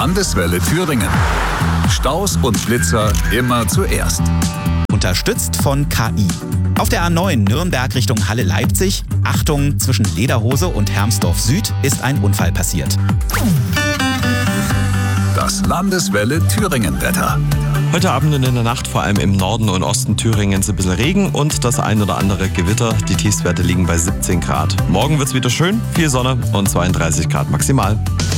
Landeswelle Thüringen. Staus und Blitzer immer zuerst. Unterstützt von KI. Auf der A9 Nürnberg Richtung Halle-Leipzig, Achtung, zwischen Lederhose und Hermsdorf Süd ist ein Unfall passiert. Das Landeswelle Thüringen-Wetter. Heute Abend und in der Nacht vor allem im Norden und Osten Thüringens ein bisschen Regen und das ein oder andere Gewitter. Die Tiefstwerte liegen bei 17 Grad. Morgen wird's wieder schön, viel Sonne und 32 Grad maximal.